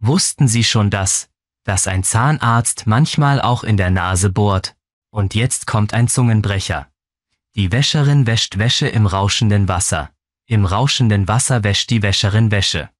Wussten Sie schon dass ein Zahnarzt manchmal auch in der Nase bohrt? Und jetzt kommt ein Zungenbrecher. Die Wäscherin wäscht Wäsche im rauschenden Wasser. Im rauschenden Wasser wäscht die Wäscherin Wäsche.